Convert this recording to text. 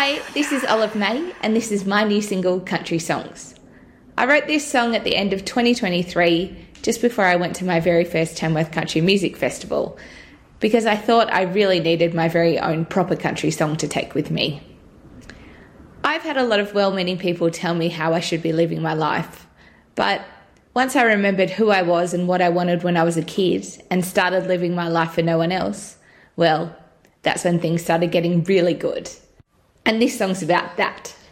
Hi, this is Olive May, and this is my new single, Country Songs. I wrote this song at the end of 2023, just before I went to my very first Tamworth Country Music Festival, because I thought I really needed my very own proper country song to take with me. I've had a lot of well-meaning people tell me how I should be living my life, but once I remembered who I was and what I wanted when I was a kid and started living my life for no one else, well, that's when things started getting really good. And this song's about that.